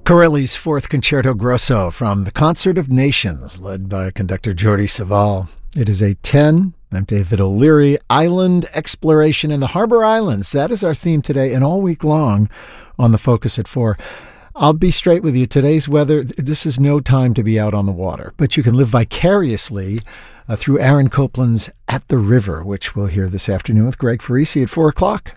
Corelli's Fourth Concerto Grosso from the Concert of Nations, led by conductor Jordi Savall. It is a 10. I'm David O'Leary. Island exploration in the Harbor Islands. That is our theme today and all week long on the Focus at 4. I'll be straight with you. Today's weather, this is no time to be out on the water, but you can live vicariously through Aaron Copland's At the River, which we'll hear this afternoon with Greg Farisi at 4 o'clock.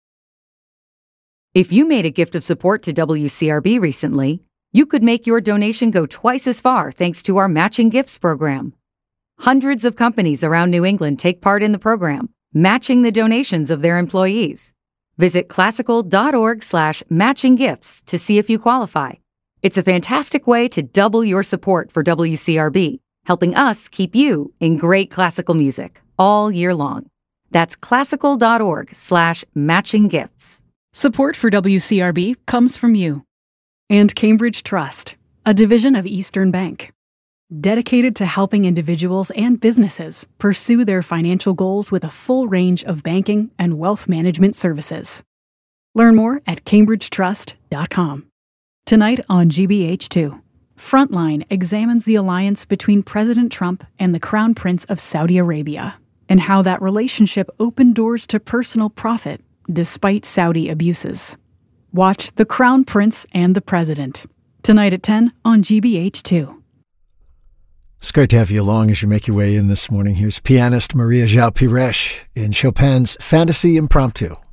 If you made a gift of support to WCRB recently, you could make your donation go twice as far thanks to our Matching Gifts program. Hundreds of companies around New England take part in the program, matching the donations of their employees. Visit classical.org/matchinggifts to see if you qualify. It's a fantastic way to double your support for WCRB, helping us keep you in great classical music all year long. That's classical.org/matchinggifts. Support for WCRB comes from you and Cambridge Trust, a division of Eastern Bank, dedicated to helping individuals and businesses pursue their financial goals with a full range of banking and wealth management services. Learn more at cambridgetrust.com. Tonight on GBH2, Frontline examines the alliance between President Trump and the Crown Prince of Saudi Arabia and how that relationship opened doors to personal profit despite Saudi abuses. Watch The Crown Prince and the President, tonight at 10 on GBH2. It's great to have you along as you make your way in this morning. Here's pianist Maria João Pires in Chopin's Fantasy Impromptu.